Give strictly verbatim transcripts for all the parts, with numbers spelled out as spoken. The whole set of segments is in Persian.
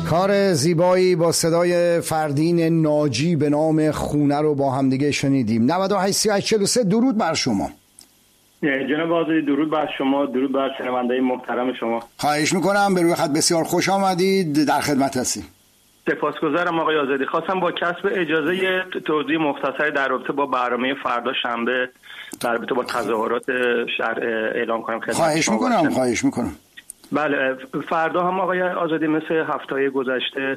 کار زیبایی با صدای فردین ناجی به نام خونه رو با همدیگه شنیدیم. نود و هشت سی و هشت چهل و سه درود بر شما. جناب آزادی درود بر شما، درود بر شنونده‌ی محترم شما. خواهش میکنم، به روی خط بسیار خوش آمدید، در خدمت هستیم. سپاسگزارم آقای آزادی. خواستم با کسب اجازه توضیح مختصری در رابطه با برنامه فردا شنبه در رابطه با تظاهرات شهر اعلام کنم. خواهش میکنم خواهش میکنم بله، فردا هم آقای آزادی مثل هفته‌های گذشته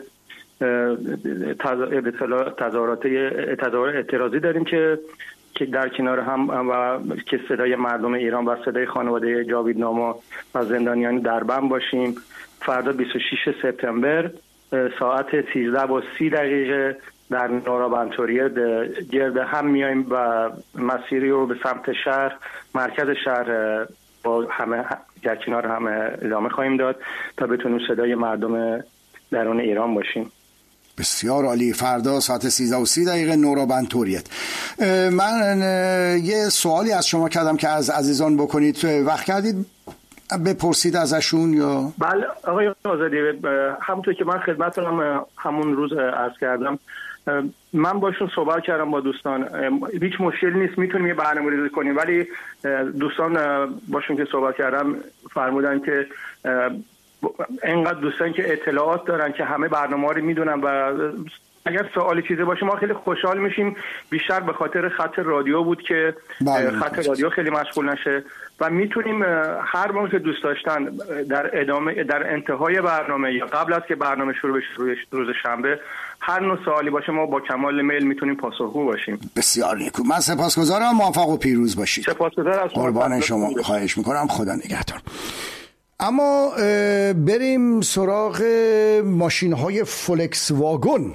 تظاهرات تظاهرات اعتراضی داریم که که در کنار هم و که صدای مردم ایران و صدای خانواده جاویدنما و زندانیان دربند باشیم. فردا بیست و ششم سپتامبر ساعت سیزده و سی دقیقه در نورابنتوریه گرد هم میایم و مسیری رو به سمت شهر، مرکز شهر با همه در کنار هم ادامه خواهیم داد تا بتونیم صدای مردم درون ایران باشیم. بسیار عالی. فردا ساعت سیزده و سی دقیقه نورابنتوریت. من یه سوالی از شما کردم که از عزیزان بکنید، وقت کردید بپرسید ازشون یا؟ بله آقای آزادی، همونطور که من خدمتتونم همون روز عرض کردم، من باشون صحبت کردم با دوستان، هیچ مشکلی نیست، میتونیم یه برنامه‌ریزی کنیم، ولی دوستان باشون که صحبت کردم فرمودن که اینقدر دوستان که اطلاعات دارن که همه برنامه‌ها رو میدونن و اگر سوالی چیزی باشه ما خیلی خوشحال میشیم. بیشتر به خاطر خط رادیو بود که خط رادیو خیلی مشغول نشه و میتونیم هر موقع که دوست داشتن در ادامه در انتهای برنامه یا قبل از که برنامه شروع بشه روز شنبه هر نوع سوالی باشه ما با کمال میل میتونیم پاسخگو باشیم. بسیار نیکو. من سپاسگزارم، موفق و پیروز باشید. سپاسگزارم. قربان شما. خواهش میکنم. خدا نگهدار. اما بریم سراغ ماشین های فولکس واگن.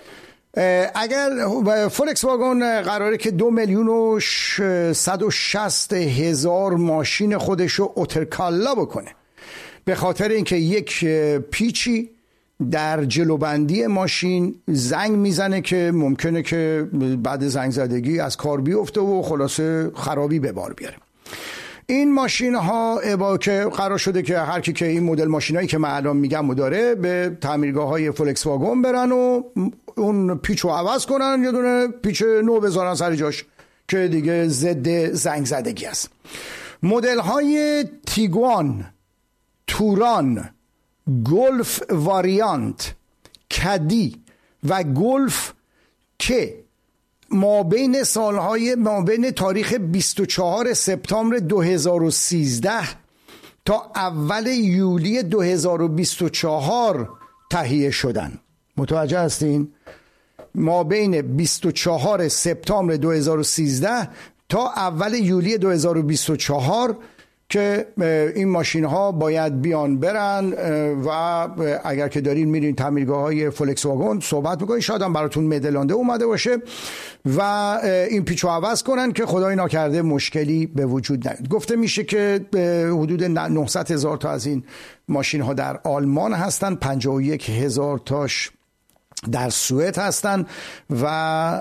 اگر فولکس واگن قراره که دو میلیون و صد و شصت هزار ماشین خودش رو اوترکالا بکنه به خاطر اینکه یک پیچی در جلوبندی ماشین زنگ میزنه که ممکنه که بعد زنگ زدگی از کار بیفته و خلاصه خرابی به بار بیاره. این ماشین ها با که قرار شده که هر کی که این مدل ماشینایی که من الان میگم داره به تعمیرگاه های فولکس واگن برن و اون پیچو عوض کنن، یه دونه پیچ نو بذارن سر جاش که دیگه ضد زنگ زدگی است. مدل های تیگوان، توران، گلف واریانت، کدی و گلف که ما بین سالهای ما بین تاریخ بیست و چهارم سپتامبر دو هزار و سیزده تا اول یولی دو هزار و بیست و چهار تهیه شدن. متوجه هستین؟ ما بین بیست و چهارم سپتامبر دو هزار و سیزده تا اول یولی دو هزار و بیست و چهار که این ماشین ها باید بیان برن و اگر که دارین میرین تعمیرگاه های فولکس واگن صحبت میکنین، شاید هم براتون مدلانده اومده باشه و این پیچو عوض کنن که خدای ناکرده مشکلی به وجود نیاد. گفته میشه که حدود نهصد هزار تا از این ماشین ها در آلمان هستن، پنجاه و یک هزار تاش در سوئد هستن و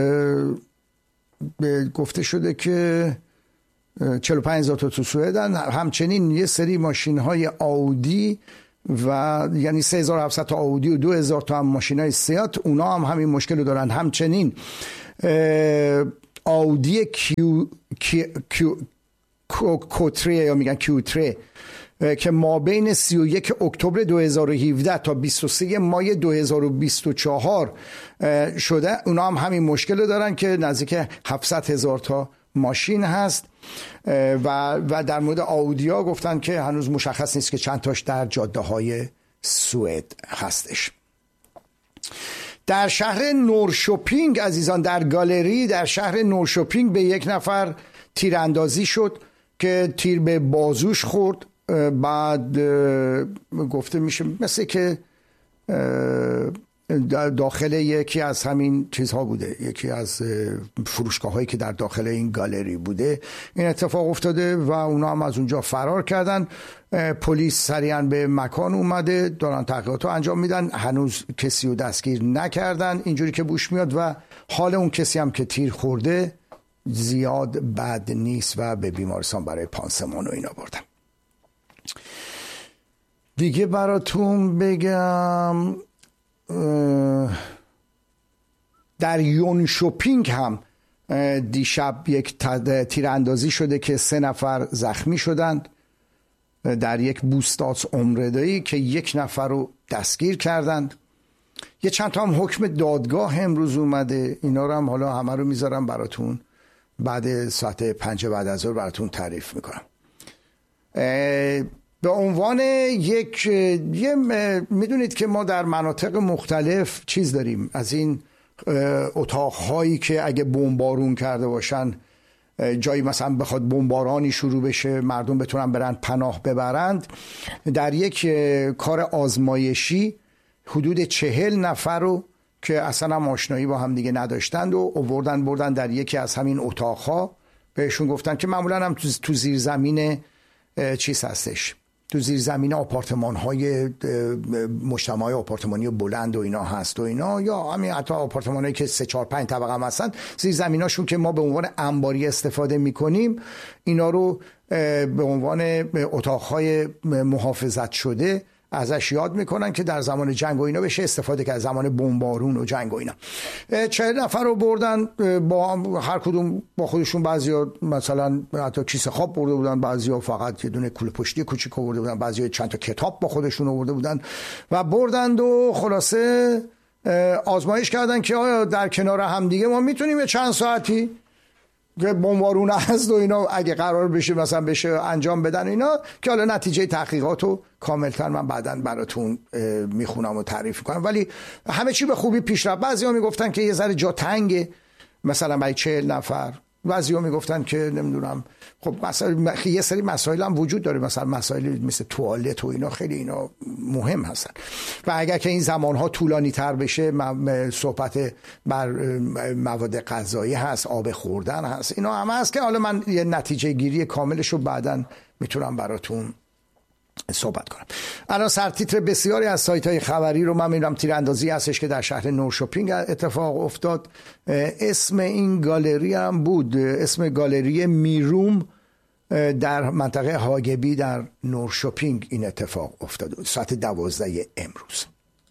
گفته شده که چهل و پنج هزار تا تو سوئدن. همچنین یه سری ماشین های آودی و یعنی سه هزار و هفتصد تا آودی و دو هزار تا هم ماشین های سیات، اونا هم همین مشکل رو دارن. همچنین آودی کیو کیو کوتری یا میگن کیوتری که ما بین سی و یک اکتبر دو هزار و هفده تا بیست و سه مای دو هزار و بیست و چهار شده، اونا هم همین مشکل رو دارن که نزدیک هفتصد هزار تا ماشین هست و و در مورد آودیا گفتن که هنوز مشخص نیست که چند تاش در جاده های سوئد هستش. در شهر نورشوپینگ عزیزان، در گالری در شهر نورشوپینگ به یک نفر تیراندازی شد که تیر به بازوش خورد. بعد گفته میشه مثل که داخل یکی از همین چیزها بوده، یکی از فروشگاه هایی که در داخل این گالری بوده این اتفاق افتاده و اونا هم از اونجا فرار کردن. پلیس سریعا به مکان اومده، دارن تحقیقات رو انجام میدن، هنوز کسی رو دستگیر نکردن اینجوری که بوش میاد و حال اون کسی هم که تیر خورده زیاد بد نیست و به بیمارستان برای پانسمان و اینا بردن. دیگه براتون بگم در یونشوپینگ هم دیشب یک تیراندازی شده که سه نفر زخمی شدند در یک بوستاس عمرده‌ای که یک نفر رو دستگیر کردند. یه چند تا هم حکم دادگاه امروز اومده، اینا رو هم حالا همه رو میذارم براتون بعد ساعت پنج بعد از ظهر براتون تعریف میکنم. به عنوان یک یه میدونید که ما در مناطق مختلف چیز داریم، از این اتاقهایی که اگه بمبارون کرده باشن، جایی مثلا بخواد بمبارانی شروع بشه مردم بتونن برن پناه ببرند. در یک کار آزمایشی حدود چهل نفر رو که اصلا هم آشنایی با هم دیگه نداشتند و آوردن بردن در یکی از همین اتاقها. بهشون گفتن که معمولا هم تو زیر زمین چیز هستش، تو زیر زمین آپارتمان های مجتمع های آپارتمانی بلند و اینا هست و اینا، یا همین حتی آپارتمان هایی که سه چهار پنج طبقه هم هستن، زیر زمین هاشون که ما به عنوان انباری استفاده میکنیم اینا رو به عنوان اتاق های محافظت شده ازش یاد میکنن که در زمان جنگ و اینا بشه استفاده که از زمان بمبارون و جنگ و اینا. چهل نفر رو بردن، با هر کدوم با خودشون، بعضیا مثلا حتی کیسه خواب برده بودن، بعضیا فقط یه دونه کوله پشتی کوچیک برده بودن، بعضیا چند تا کتاب با خودشون آورده بودن و بردند و خلاصه آزمایش کردن که آیا در کنار هم دیگه ما میتونیم چند ساعتی که بمبارون هست و اینا اگه قرار بشه مثلا بشه انجام بدن اینا، که حالا نتیجه تحقیقاتو کاملتر من بعداً براتون میخونم و تعریف کنم. ولی همه چی به خوبی پیش رفت. بعضیا میگفتن که یه ذره جا تنگه مثلا برای چهل نفر، بعضیا میگفتن که نمیدونم. خب مثلا یه سری مسائل هم وجود داره، مثلا مسائل مثل توالت و اینا خیلی اینا مهم هستن و اگر که این زمانها طولانی تر بشه صحبت بر مواد غذایی هست، آب خوردن هست، اینا هم هست که حالا من یه نتیجه گیری کاملش رو بعداً میتونم براتون صحبت کنم. الان سرتیتر بسیاری از سایت های خبری رو من میبینم تیراندازی هستش که در شهر نورشوپینگ اتفاق افتاد. اسم این گالری هم بود، اسم گالری میروم در منطقه هاگبی در نورشوپینگ این اتفاق افتاد ساعت دوازده امروز.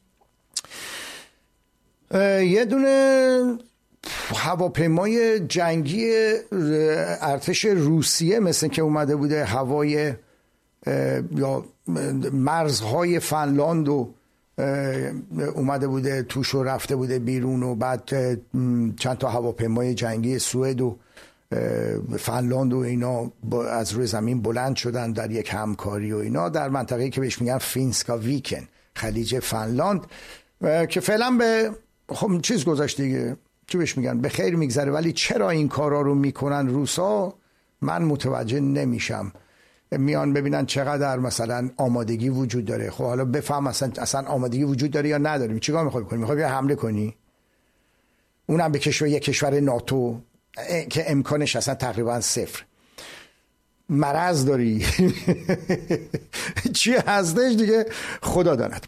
یه دونه هواپیمای جنگی ارتش روسیه مثل که اومده بوده هوای یا مرزهای فنلاند و اومده بوده توش و رفته بوده بیرون و بعد چند تا هواپیمای جنگی سوئد و فنلاند و اینا از روی زمین بلند شدن در یک همکاری و اینا در منطقه‌ای که بهش میگن فینسکا ویکن، خلیج فنلاند، که فعلا به خب چیز گذاشت دیگه، چی بهش میگن، به خیر میگذره. ولی چرا این کارا رو میکنن روسا من متوجه نمیشم. میان ببینن چقدر مثلا آمادگی وجود داره. خب حالا بفهم اصلا اصلا آمادگی وجود داره یا نداره. چیکار میخوای بکنی؟ میخوای حمله کنی؟ اونم به کشور یک کشور ناتو که امکانش اصلا تقریبا صفر. مرض داری چی هستش دیگه خدا داند.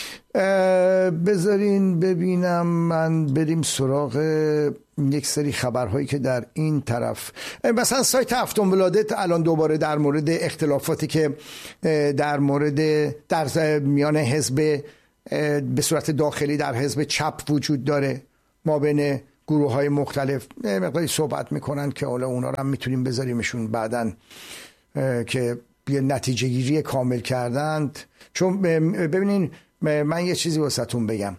بذارین ببینم من بریم سراغ یک سری خبرهایی که در این طرف، مثلا سایت هفتم‌ولادت الان دوباره در مورد اختلافاتی که در مورد در میان حزب به صورت داخلی در حزب چپ وجود داره ما بین گروه های مختلف مقداری صحبت میکنن که حالا اونا رو هم میتونیم بذاریمشون بعدن که یه نتیجه گیری کامل کردند. چون ببینین من یه چیزی واسهتون بگم،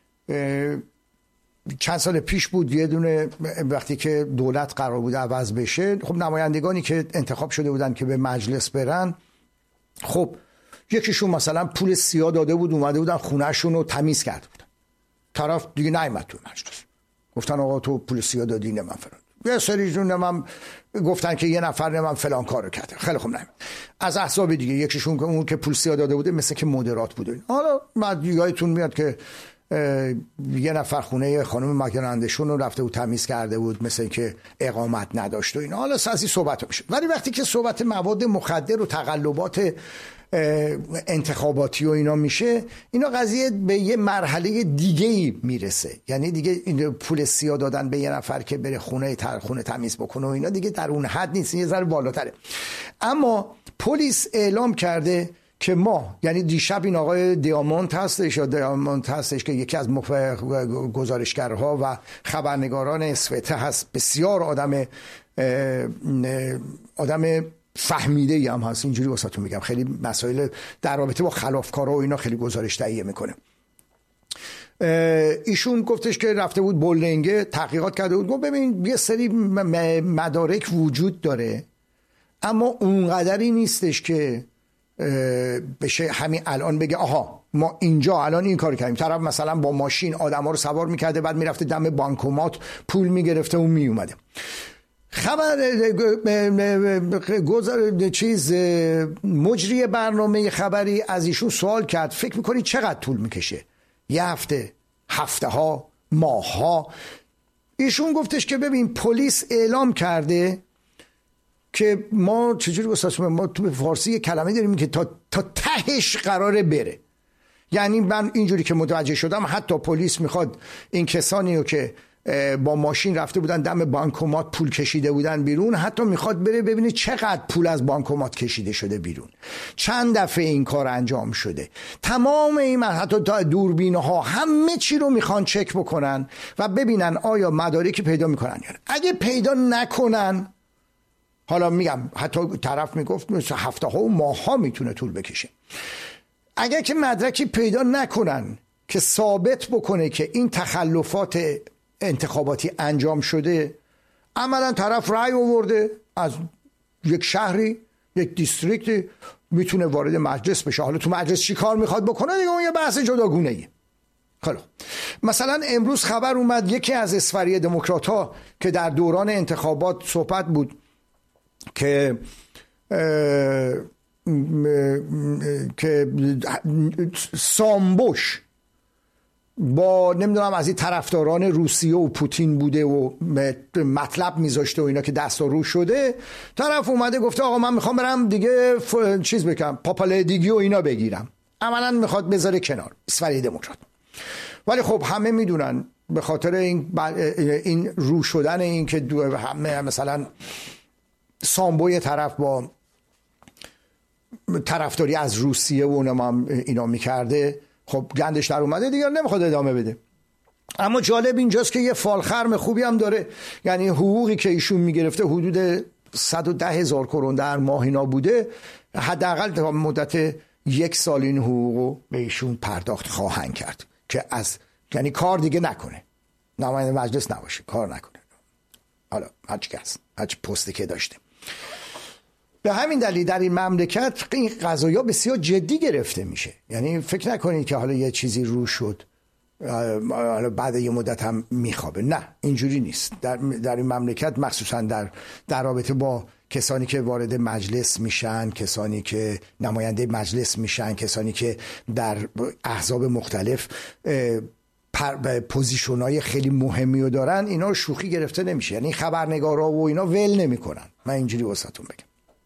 چند سال پیش بود یه دونه وقتی که دولت قرار بود عوض بشه، خب نمایندگانی که انتخاب شده بودن که به مجلس برن، خب یکیشون مثلا پول سیاه داده بود اومده بودن خونهشون رو تمیز کرده بودن، طرف دیگه نیامد تو مجلس، گفتن آقا تو پول سیاه دادی نه من فلان. یه سریشون هم گفتن که یه نفر نه من فلان کارو کرده، خیلی خوب نیامد. از احزاب دیگه یکیشون که اون که پول سیاه داده بوده مثل که مودرات بوده. حالا بعد یادتون میاد که یه نفر خونه خانم مکرندشون رو رفته بود تمیز کرده بود مثل که اقامت نداشت و اینا. حالا سازی صحبت میشه، ولی وقتی که صحبت مواد مخدر و تقلبات انتخاباتی و اینا میشه، اینا قضیه به یه مرحله دیگه ای میرسه. یعنی دیگه این پول سیاه دادن به یه نفر که بره خونه تر خونه تمیز بکنه و اینا دیگه در اون حد نیست، یه ذره بالاتره. اما پلیس اعلام کرده که ما، یعنی دیشب این آقای دیامونت هستش یا دیامونت هستش که یکی از مف... گزارشگرها و خبرنگاران اسوته هست، بسیار آدم آدم فهمیده ای هم هست، اینجوری واسهتون میگم، خیلی مسائل در رابطه با خلافکارا و اینا خیلی گزارش تهیه میکنه. ایشون گفتش که رفته بود بولنگه تحقیقات کرده بود، گفت ببین یه سری مدارک وجود داره اما اونقدری نیستش که بشه همین الان بگه آها ما اینجا الان این کار کردیم. طرف مثلا با ماشین آدما رو سوار میکرده بعد میرفته دم بانکومات پول میگرفته و میومده. خبر گذار چیز مجری برنامه خبری از ایشون سوال کرد فکر میکنی چقدر طول میکشه؟ یه هفته، هفته ها، ماه ها. ایشون گفتش که ببین پلیس اعلام کرده که ما چجوری واسه ما تو فارسی یه کلمه داریم که تا تا تهش قراره بره. یعنی من اینجوری که متوجه شدم حتی پلیس میخواد این کسانی رو که با ماشین رفته بودن دم بانکومات پول کشیده بودن بیرون، حتی میخواد بره ببینه چقدر پول از بانکومات کشیده شده بیرون، چند دفعه این کار انجام شده. تمام این حتی تا دوربین‌ها همه چی رو میخوان چک بکنن و ببینن آیا مدارکی پیدا میکنن یا نه. اگه پیدا نکنن، حالا میگم حتی طرف میگفت مثلا هفته ها و ماه ها میتونه طول بکشه، اگر که مدرکی پیدا نکنن که ثابت بکنه که این تخلفات انتخاباتی انجام شده، عملا طرف رأی آورده از یک شهری، یک دیستریکتی، میتونه وارد مجلس بشه. حالا تو مجلس چی کار میخواد بکنه دیگه اون یه بحث جداگونه ایه. خیلی مثلا امروز خبر اومد یکی از اسفری دموکرات ها که در دوران انتخابات صحبت بود که که سامبوش با نمیدونم از این طرفداران روسیه و پوتین بوده و مطلب میذاشته و اینا که دست رو شده، طرف اومده گفته آقا من میخوام برم دیگه ف... چیز بکنم پاپالدیگی و اینا بگیرم، عملا میخواد بذاره کنار اسفری دموکرات. ولی خب همه میدونن به خاطر این ب... این رو شدن این که دو... همه مثلا سامبوی طرف با طرفداری از روسیه و اونم اینا میکرده، خب گندش در اومده دیگه نمیخواد ادامه بده. اما جالب اینجاست که یه فالخرم خوبی هم داره، یعنی حقوقی که ایشون میگرفته حدود صد و ده هزار کرون در ماه اینا بوده، حداقل تا مدت یک سال این حقوقو به ایشون پرداخت خواهند کرد که از یعنی کار دیگه نکنه، نماینده مجلس نباشه، کار نکنه، حالا هرچی کس هرچی پستی که داشته. به همین دلیل در این مملکت این قضایا بسیار جدی گرفته میشه. یعنی فکر نکنید که حالا یه چیزی رو شد حالا بعد یه مدت هم میخوابه، نه اینجوری نیست. در, در این مملکت مخصوصا در در رابطه با کسانی که وارد مجلس میشن، کسانی که نماینده مجلس میشن، کسانی که در احزاب مختلف پوزیشن‌های خیلی مهمی رو دارن، اینا رو شوخی گرفته نمیشه. یعنی خبرنگارا و اینا ول نمیکنن. من اینجوری واسهتون بگم.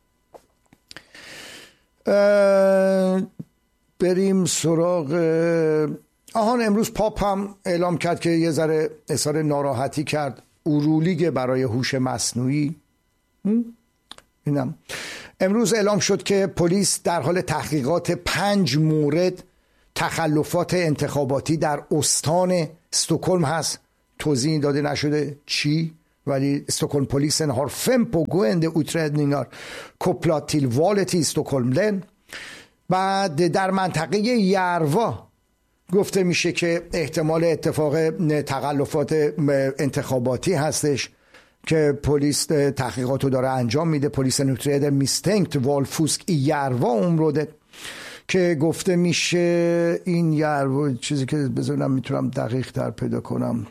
بریم سراغ آهان. امروز پاپ هم اعلام کرد که یه ذره اظهار ناراحتی کرد، اورولیگ برای هوش مصنوعی. اینم امروز اعلام شد که پلیس در حال تحقیقات پنج مورد تخلفات انتخاباتی در استان استکهلم هست. توضیح داده نشده چی، ولی استکهلم polisen har fem pågående utredningar kopplat till valet i Stockholm län. بعد در منطقه یروا گفته میشه که احتمال اتفاق تخلفات انتخاباتی هستش که پلیس تحقیقاتو داره انجام میده. polisen utreder misstänkt valfusk i Järva området که گفته میشه این یروا، چیزی که بذارم میتونم دقیق تر پیدا کنم،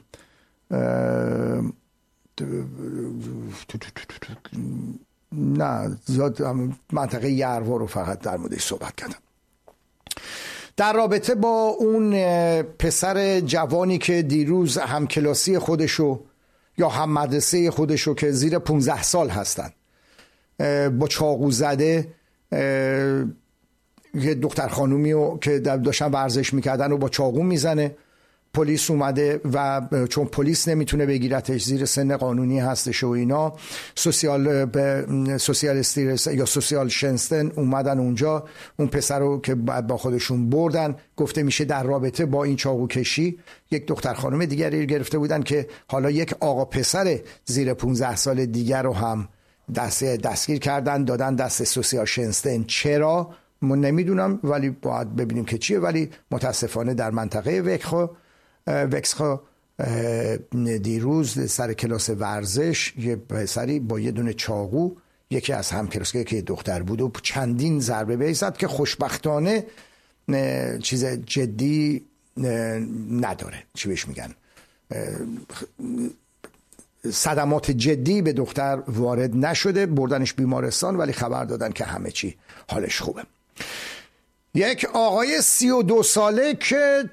نه زیاد منطقه یروا رو فقط در موردش صحبت کردم. در رابطه با اون پسر جوانی که دیروز همکلاسی خودشو یا هم مدرسه خودشو که زیر پونزده سال هستن با چاقو زده، یه دختر خانومی رو که داشتن ورزش میکردن و با چاقو میزنه، پلیس اومده و چون پلیس نمیتونه بگیرتش، زیر سن قانونی هستش و اینا، سوسیال سوسیالیستی یا سوسیال شنستن اومدن اونجا، اون پسر رو که بعد با خودشون بردن. گفته میشه در رابطه با این چاقو کشی یک دختر خانم دیگری گرفته بودن که حالا یک آقا پسر زیر پانزده سال دیگر رو هم دست دستگیر کردن، دادن دست سوسیال شنستن. چرا؟ من نمیدونم، ولی باید ببینیم که چیه. ولی متاسفانه در منطقه وکخو وکسخو دیروز سر کلاس ورزش یه پسری با یه دونه چاقو، یکی از همکلاسی‌ها که دختر بود، و چندین ضربه بهش زد که خوشبختانه چیز جدی نداره، چی بهش میگن، صدمات جدی به دختر وارد نشده. بردنش بیمارستان ولی خبر دادن که همه چی حالش خوبه. یک آقای سی و دو ساله که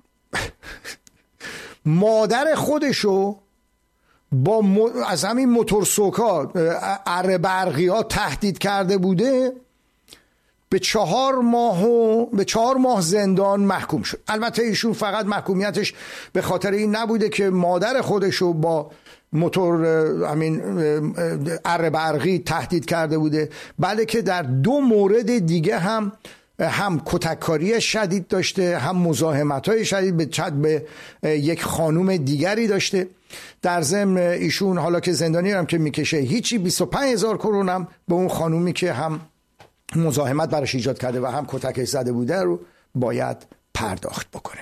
مادر خودشو با م... از همین موتورسوکا اره برقی ها تهدید کرده بوده، به چهار ماه و به چهار ماه زندان محکوم شد. البته ایشون فقط محکومیتش به خاطر این نبوده که مادر خودشو با موتور همین اره برقی تهدید کرده بوده، بلکه در دو مورد دیگه هم هم کتککاری شدید داشته، هم مزاحمت‌های شدید به چت به یک خانوم دیگری داشته. در ضمن ایشون حالا که زندانی هم که میکشه هیچی، بیست و پنج هزار کرون هم به اون خانومی که هم مزاحمت براش ایجاد کرده و هم کتکش زده بوده رو باید پرداخت بکنه.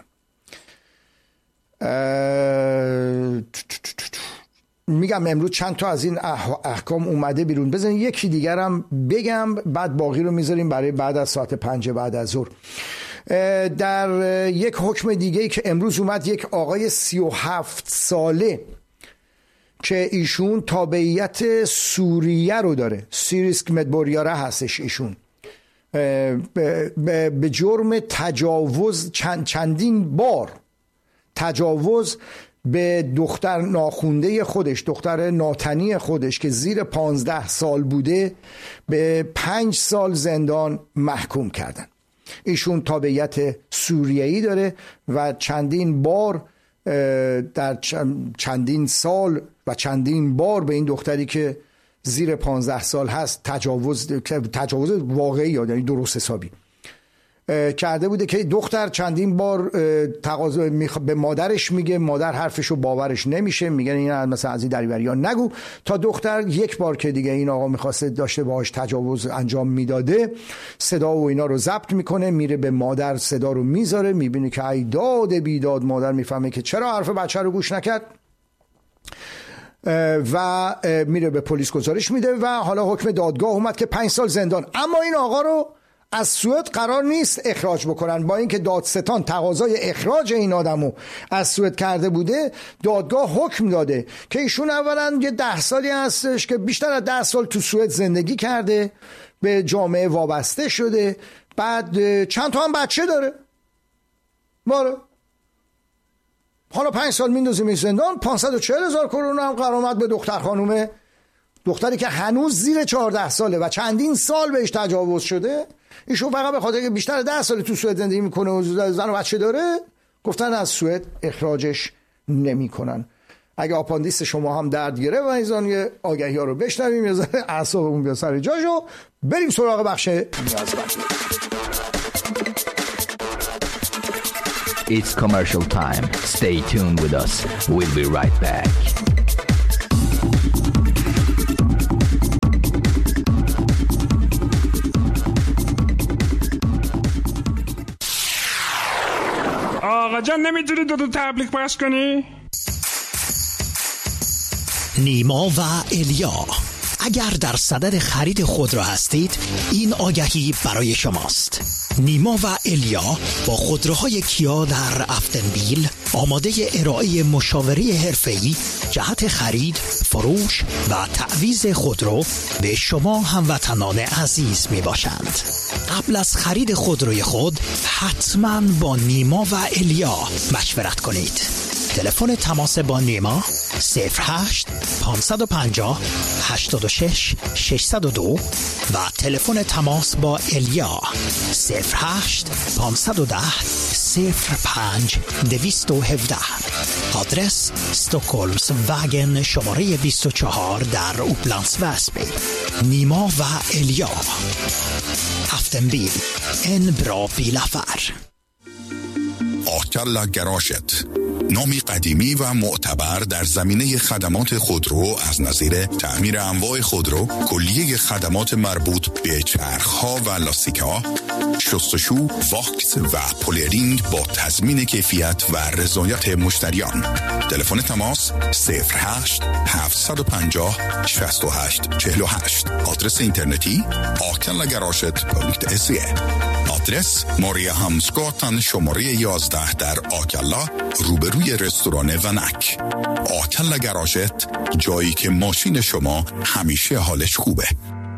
میگم امروز چند تا از این احکام اومده بیرون. بزنین یکی دیگر هم بگم، بعد باقی رو میذاریم برای بعد از ساعت پنج بعد از ظهر. در یک حکم دیگه که امروز اومد، یک آقای سی و هفت ساله که ایشون تابعیت سوریه رو داره، سیریسک مدبوریاره هستش، ایشون به جرم تجاوز چند چندین بار تجاوز به دختر ناخونده خودش، دختر ناتنی خودش که زیر پانزده سال بوده، به پنج سال زندان محکوم کردن. ایشون تابعیت سوریه‌ای داره و چندین بار در چندین سال و چندین بار به این دختری که زیر پانزده سال هست تجاوز تجاوز واقعی، یعنی درست حسابی کرده بوده که دختر چندین بار تقاضا به مادرش میگه، مادر حرفشو باورش نمیشه، میگن این مثلا از این دریوری ها نگو. تا دختر یک بار که دیگه این آقا میخواسته داشته باهاش تجاوز انجام میداده، صدا و اینا رو ضبط میکنه، میره به مادر صدا رو میذاره، میبینه که ای داد بیداد، مادر میفهمه که چرا حرف بچه رو گوش نکرد و میره به پلیس گزارش میده و حالا حکم دادگاه اومد که پنج سال زندان. اما این آقا رو از سوئد قرار نیست اخراج بکنن، با اینکه دادستان تقاضای اخراج این آدمو از سوئد کرده بوده، دادگاه حکم داده که ایشون اولا یه ده سالی هستش که بیشتر از ده سال تو سوئد زندگی کرده، به جامعه وابسته شده، بعد چند تا هم بچه داره. باره حالا پنج سال میندازیم این زندان، پانصد و چهل هزار کرون هم غرامت به دختر خانومه، دختری که هنوز زیر چهارده ساله و چندین سال بهش تجاوز شده. ایشون فقط به خاطر که بیشتر ده سال تو سوئد زندگی میکنه و زن و بچه داره، گفتن از سوئد اخراجش نمیکنن. اگه آپاندیست شما هم درد گیره و ایزان یه آگهی ها رو بشنویم، یه ذره اعصابمون بیاد سر جاشو، بریم سراغ بخش نیازمند. It's commercial time. Stay tuned with us. We'll be right back. آقا جان نمیتونی دو دو تبلیغ پخش کنی؟ نیما و الیا، اگر در صدد خرید خودرو هستید، این آگهی برای شماست. نیما و الیا با خودروهای کیا در افتنبیل آماده ارائه مشاوره حرفه‌ای جهت خرید، فروش و تعویض خودرو به شما هموطنان عزیز می باشند. قبل از خرید خودروی خود حتما با نیما و الیا مشورت کنید. تلفن تماس با نیما صفر هشت پانصد و پنجاه هشتاد و شش ششصد و دو و تلفن تماس با الیا صفر هشت پانصد و ده صفر پنج دویست و هفده. آدرس استکهلمس وگن شماره بیست و چهار در اوپلندس وسبی. نیما و الیا افتنبیل en bra bilaffär. آکلا گراشت، نامی قدیمی و معتبر در زمینه خدمات خودرو از نظیر تعمیر انواع خودرو، کلیه خدمات مربوط به چرخ‌ها و لاستیک‌ها، شستشو، واکس و پولرینگ با تضمین کیفیت و رضایت مشتریان. تلفن تماس صفر هشت هفت پنج صفر شش هشت چهل و هشت. آدرس اینترنتی آکلا گراشت دات سی. آدرس ماریا همسگاتن شماره یازده در آکلا روبروی رستوران ونک. آکلا گراشت، جایی که ماشین شما همیشه حالش خوبه.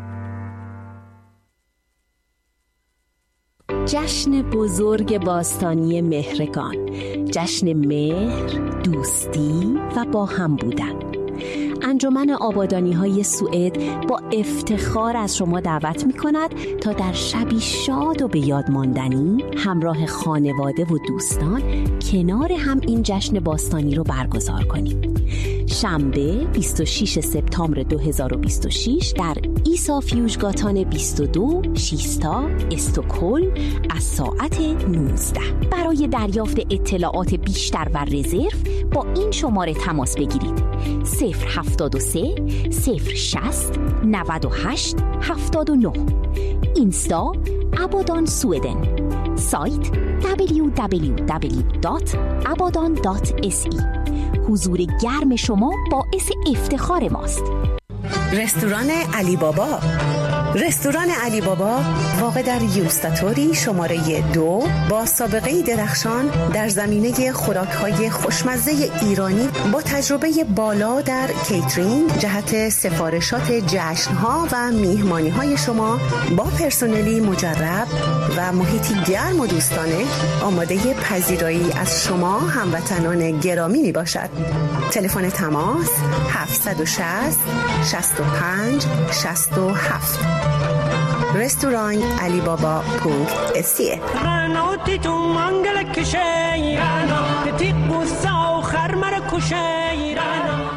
جشن بزرگ باستانی مهرگان، جشن مهر، دوستی و با هم بودن. انجمن آبادانی‌های سوئد با افتخار از شما دعوت می‌کند تا در شبی شاد و به یاد ماندنی همراه خانواده و دوستان کنار هم این جشن باستانی رو برگزار کنیم. شنبه بیست و ششم سپتامبر دو هزار و بیست و شش در ایسا فیوژگاتان بیست و دو شیستا استکهلم از ساعت نوزده. برای دریافت اطلاعات بیشتر و رزرو با این شماره تماس بگیرید: صفر هفتاد و سه صفر شصت نود و هشت هفتاد و نه. اینستا ابادان سویدن. سایت دبلیو دبلیو دبلیو دات ابادان دات اس ای. حضور گرم شما باعث افتخار ماست. رستوران علی بابا. رستوران علی بابا واقع در یوستاتوری شماره دو با سابقه درخشان در زمینه خوراک‌های خوشمزه ایرانی با تجربه بالا در کیترینگ جهت سفارشات جشن‌ها و میهمانی‌های شما با پرسنلی مجرب و محیطی گرم و دوستانه آماده پذیرایی از شما هموطنان گرامی میباشد. تلفن تماس هفت شش صفر شصت و پنج شصت و هفت. رستوران علی بابا پونک اسیه. رنوتی تو منگل کشی رنا تیق بوسا و خرمر کشی رنا.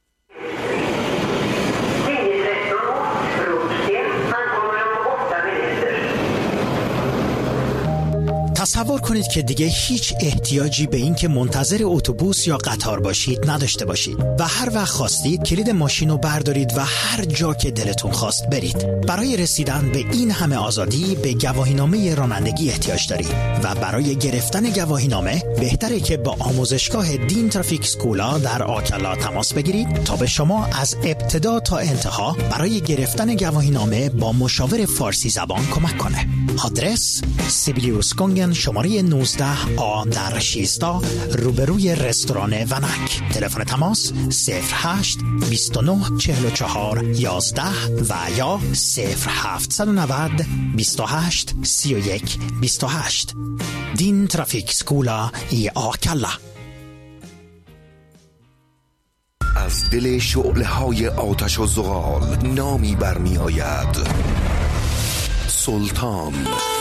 تصور کنید که دیگه هیچ احتیاجی به این که منتظر اتوبوس یا قطار باشید نداشته باشید و هر وقت خواستید کلید ماشین رو بردارید و هر جا که دلتون خواست برید. برای رسیدن به این همه آزادی به گواهینامه رانندگی احتیاج دارید و برای گرفتن گواهینامه بهتره که با آموزشگاه دین ترافیک سکولا در آکلا تماس بگیرید تا به شما از ابتدا تا انتها برای گرفتن گواهینامه با مشاور فارسی زبان کمک کنه. آدرس سیبیلیوس گونگن شماره نوزده آ در شیستا روبروی رستوران ونک. تلفن تماس صفر هشت بیست و نه چهل و چهار یازده و یا صفر هفت نه نه بیست و هشت سی و یک بیست و هشت. دین ترافیک سکولا ای آکلا. از دل شعله‌های آتش و زغال نامی برمی آید: سلطان.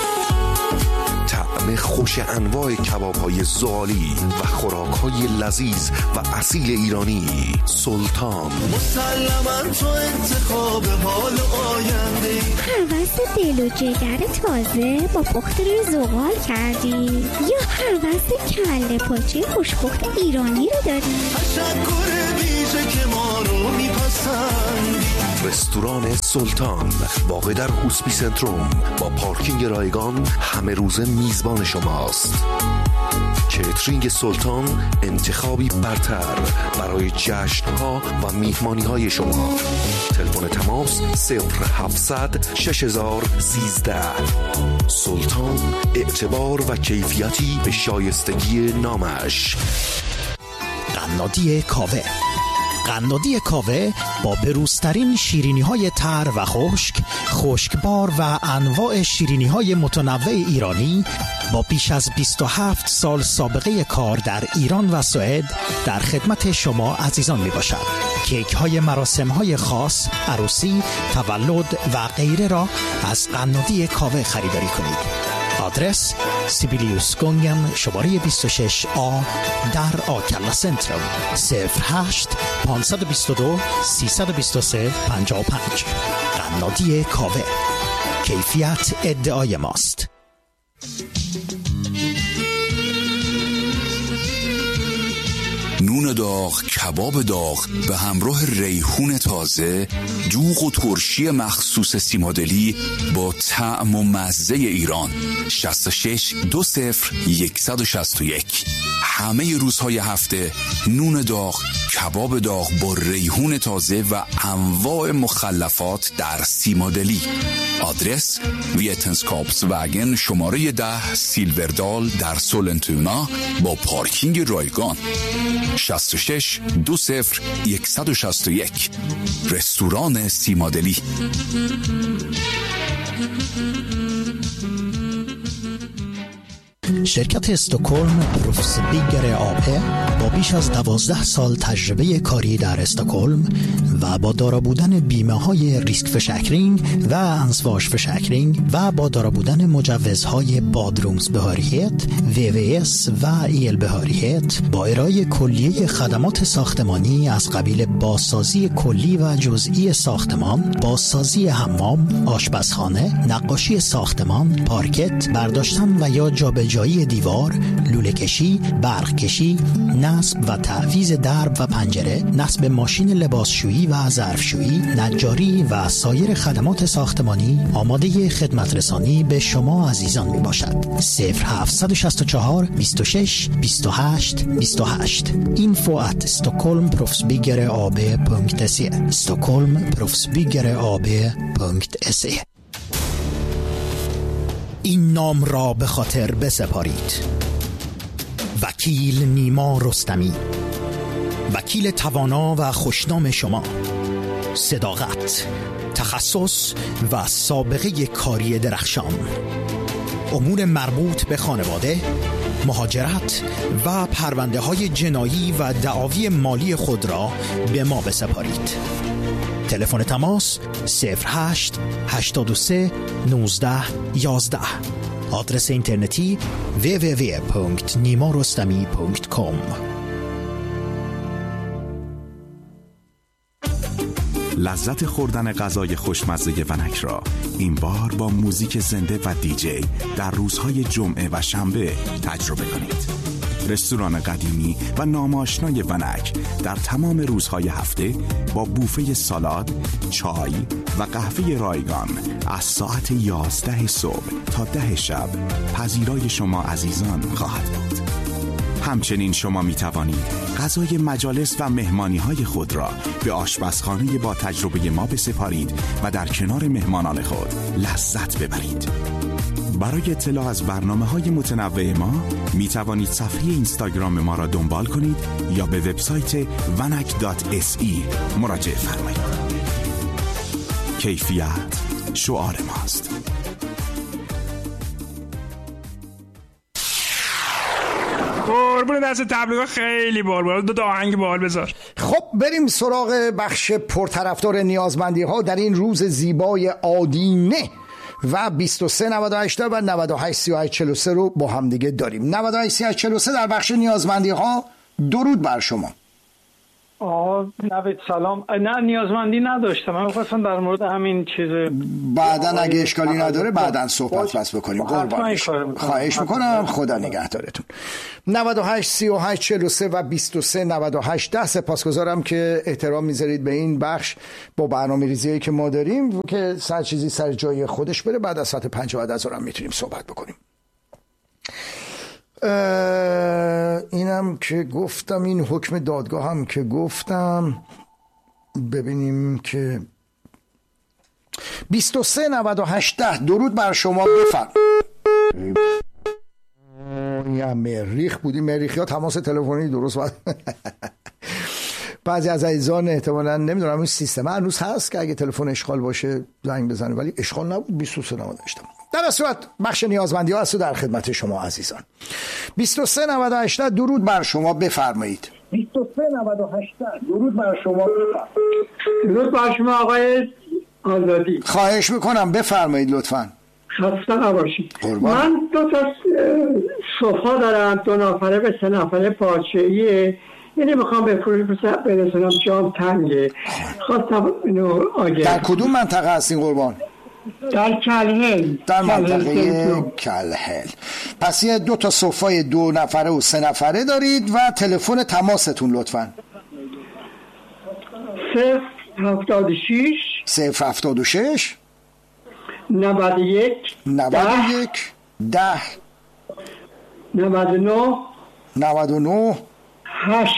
طعم خوش انواع کباب‌های زغالی و خوراک‌های لذیذ و اصیل ایرانی. سلطان. مسلماً تو انتخاب حال آینده. هوس دل و جگر تازه با پخت روی زغال کردی یا هوس کله پاچه خوشپخت ایرانی رو داری؟ تشکر ویژه که ما رو میپسندی. رستوران سلطان واقع در هوسپی سنتروم با پارکینگ رایگان همه روزه میزبان شماست. کیترینگ سلطان انتخابی برتر برای جشن‌ها و میهمانی‌های شما. تلفن تماس صفر هفتصد شش هزار سیزده. سلطان، اعتبار و کیفیتی به شایستگی نامش. قنادی کاوه. قنادی کاوه با بروزترین شیرینی‌های تر و خشک، خشکبار و انواع شیرینی‌های متنوع ایرانی با بیش از بیست و هفت سال سابقه کار در ایران و سوئد در خدمت شما عزیزان می باشد. کیک های مراسم های خاص، عروسی، تولد و غیره را از قنادی کاوه خریداری کنید. آدرس سیبیلیوس گونگن شماره بیست و شش آ در آکلا سنترال صفر هشت پانصد و بیست و دو سیصد و بیست و سه پنجاه و پنج. قنادی کاوه، کیفیت ادعای ماست. نون داغ، کباب داغ به همراه ریحون تازه، دوغ و ترشی مخصوص سیمادلی با طعم و مزه ایران. شصت و شش دو صفر صد و شصت و یک. همه روزهای هفته نون داغ، کباب داغ با ریحون تازه و انواع مخلفات در سیمادلی. آدرس ویتنسکاپس وگن شماره ده سیلوردال در سولنتونا با پارکینگ رایگان. شصت و شش دو صفر صد و شصت و یک. رستوران سیمادلی. شرکت استکهلم پروفسبیگر آپه با بیش از دوازده سال تجربه کاری در استکهلم و با دارا بودن بیمه های ریسک فشکرینگ و انسواش فشکرینگ و با دارا بودن مجوزهای بادرومز بهاریت، وی وی اس و ایل بهاریت با ارائه کلیه خدمات ساختمانی از قبیل بازسازی کلی و جزئی ساختمان، بازسازی حمام، آشپزخانه، نقاشی ساختمان، پارکت، برداشتن و یا جابجایی دیوار، لوله کشی، برق کشی، نصب و تعویض درب و پنجره، نصب ماشین لباسشویی و ظرفشویی، نجاری و سایر خدمات ساختمانی آماده خدمت رسانی به شما عزیزان می باشد. صفر هفت شش چهار بیست و شش بیست و هشت بیست و هشت. info at stockholm proffsbyggare a b punkt se stockholm proffsbyggare a b punkt se. این نام را به خاطر بسپارید: وکیل نیما رستمی، وکیل توانا و خوشنام شما. صداقت، تخصص و سابقه کاری درخشان. امور مربوط به خانواده، مهاجرت و پرونده های جنایی و دعاوی مالی خود را به ما بسپارید. تلفن تماس صفر هشت هشتاد و سه نوزده یازده. آدرس اینترنتی دبلیو دبلیو دبلیو punkt nimarostami punkt com. لذت خوردن غذای خوشمزه ونک را این بار با موزیک زنده و دیجی در روزهای جمعه و شنبه تجربه کنید. رستوران قدیمی و ناماشنای ونک در تمام روزهای هفته با بوفه سالاد، چای و قهوه رایگان از ساعت یازده صبح تا ده شب پذیرای شما عزیزان خواهد بود. همچنین شما می توانید غذای مجالس و مهمانی های خود را به آشپزخانه با تجربه ما بسپارید و در کنار مهمانان خود لذت ببرید. برای اطلاع از برنامه‌های متنوع ما می توانید صفحه اینستاگرام ما را دنبال کنید یا به وبسایت vanak دات اس ای مراجعه فرمایید. کیفیت شعار ماست. قربون دست تبلیغ خیلی بال بال دو آهنگ بال بذار. خب بریم سراغ بخش پرطرفدار نیازمندی ها در این روز زیبای آدینه و بیست و سه نود و هشت و نود و هشت سی و هشت چهل و سه رو با هم دیگه داریم. نود و هشت سی و هشت چهل و سه در بخش نیازمندی ها. درود بر شما. آه نوید سلام. نه نیازمندی نداشتم، من خواستم در مورد همین چیز بعدن اگه اشکالی نداره بعدن صحبت بس بکنیم. قربان خواهش میکنم، خدا نگهدارتون. نود و هشت سی و هشت چهل و سه و بیست و سه نود و هشت ده. سپاسگزارم که احترام میذارید به این بخش با برنامه ریزی که ما داریم که سر چیزی سر جای خودش بره. بعد از ساعت پنج بعد از ظهر میتونیم صحبت بکنیم. اینم که گفتم، این حکم دادگاه هم که گفتم. ببینیم که بیست و سه نود و هشت ده. درود بر شما، بفرم. یا مریخ بودی، مریخی ها تماس تلفنی درست بود. بعضی از عزیزان احتمالاً نمیدونم این سیستم هنوز هست که اگه تلفن اشغال باشه زنگ بزنه، ولی اشغال نبود. بیست و سه نود و هشت. در صورت بخش نیازمندی ها هست در خدمت شما عزیزان. بیست و سه نود و هشت درود بر شما، بفرمایید. بیست و سه نود و هشت درود بر شما، بفرمایید. درود بر شما آقای آزادی. خواهش میکنم بفرمایید لطفاً. خسته نباشید. من دو تا صفحه دارم، دو نفره به سه نفره پارچه‌ایه، یعنی میخوام به فروش برسونم، جام تنگه، خواستم اینو آگه. در کدوم منطقه هستین قربان؟ در کلهل. در منطقه کلهل. پس یه دو تا صفحه دو نفره و سه نفره دارید و تلفن تماستون لطفاً. صفر هفتاد و شش صفر هفتاد و شش نود و یک نود و یک ده نود و نه نود و نه هشت،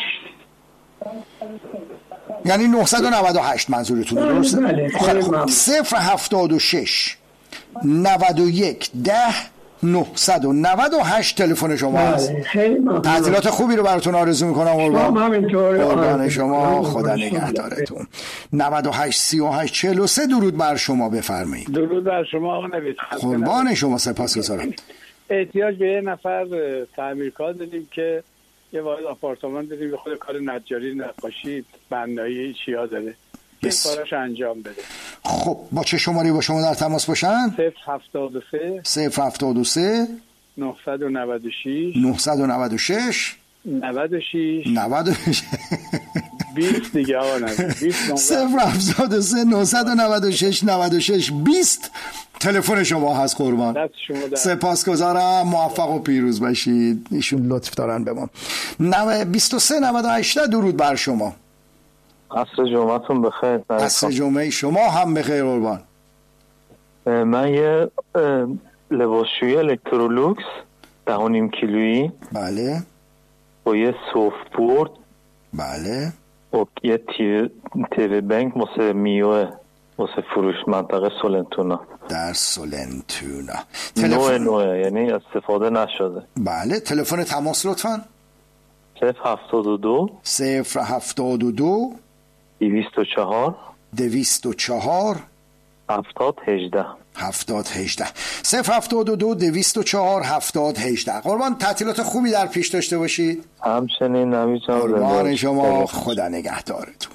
یعنی نهصد و نود و هشت منظورتونه، درسته؟ صفر هفتاد و شش نود و یک ده نهصد و نود و هشت تلفن شما هست. تعطیلات خوبی رو براتون آرزو میکنم قربان. قربان شما، خدا نگهدارتون. نود و هشت سی و هشت چهل و سه درود بر شما، بفرمایید. درود بر شما آقا نوید. قربان شما، سپاسگزارم. احتیاج به یه نفر تعمیرکار داریم که یه واحد آپارتمان داریم، به خود کار نجاری، نقاشی، بنایی چیا داره، این کاراش انجام بده. خب با چه شماری با شما در تماس باشن؟ صفر هفتاد و سه صفر هفتاد و سه نهصد و نود و شش نهصد و نود و شش نود و شش نود و شش بیست دیگه آقا نوید. صفر هفتاد و سه نهصد و نود و شش نود و شش بیست تلفن شما هست قربان. سپاسگزارم، موفق و پیروز باشید. ایشون لطف دارن به ما. بیست و سه نود و هشت درود بر شما. عصر جمعتون بخیر. عصر جمعه شما هم بخیر قربان. من یه لباسشویی الکترولوکس ده و نیم کیلویی، بله، با یه سوفت بورد، بله، و یه تیوی بنک واسه میوه، واسه فروش منطقه سولنتونا. در سولنتونا. نوع نوعه، یعنی استفاده نشده. بله، تلفن تماس لطفاً. صفر هفتاد و دو صفر هفتاد و دو دویست و چهار دویست و چهار هفتاد هجده هفتاد هجده صفر هفتاد و دو دویست و چهار هفتاد هجده. قربان، تعطیلات خوبی در پیش داشته باشید. همچنین نوید جان. قربان شما، خدا نگهدارتون.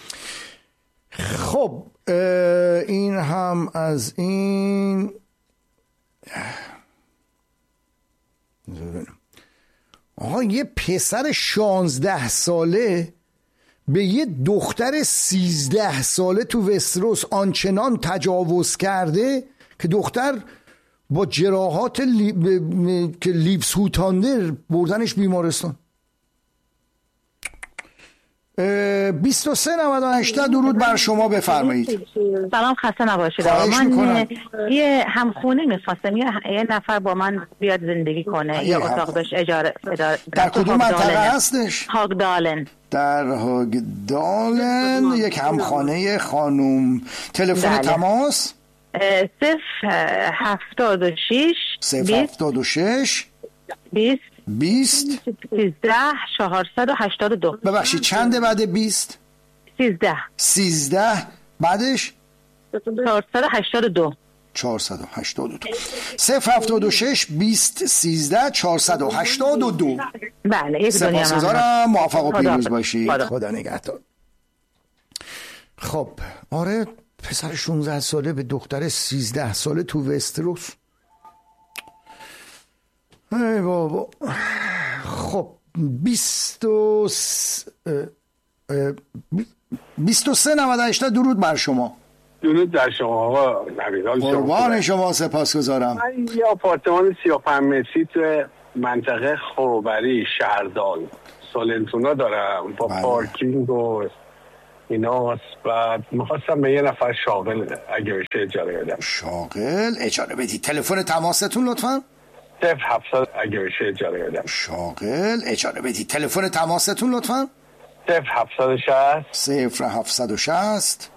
خب این هم از این. آها، یه پسر شانزده ساله به یه دختر سیزده ساله تو وستروس آنچنان تجاوز کرده که دختر با جراحات لی... ب... که لیبس هوتاندر بردنش بیمارستان. بیست و سه نود و هشت درود بر شما، بفرمایید. سلام، خسته نباشید. من یه همخونه میخواستم، یه نفر با من بیاد زندگی کنه، یه اتاق بهش اجاره. در کدوم منطقه هستش؟ هاگدالن. در هاگدالن یک همخانه خانوم. تلفن تماس صفر هفتاد و شش صفر هفتاد و شش بیست بیست سیزده چهارصد و هشتاد و دو. ببخشید چنده بعد بیست؟ سیزده سیزده بعدش؟ چهارصد و هشتاد و دو چهارصد و هشتاد و دو. صفر هفتاد و شش بیست سیزده چهارصد و هشتاد و دو. بله، یک دنیا. سپاسگزارم، موفق و پیروز باشید. خدا, خدا نگهدار. خب آره، پسر شانزده ساله به دختر سیزده ساله تو وستروس. ای بابا. خب بیست و بیست و سه نود و هشت درود بر شما. درود در شما آقا نویدال. قربان شما، سپاسگزارم. من یه آپارتمان سی و پنج متری تو منطقه خوروبری شهردال سولنتونا دارم با بله. پارکینگ و ایناست. بعد میخواستم به یه نفر شاغل اگه بشه اجاره بدم. شاغل اجاره بدید. تلفن تماستون لطفاً. صفر هفتصد اگه بشه اجاره بدم. شاغل اجاره بدید. تلفن تماستون لطفاً. صفر هفتصد و شصت صفر هفتصد و شصت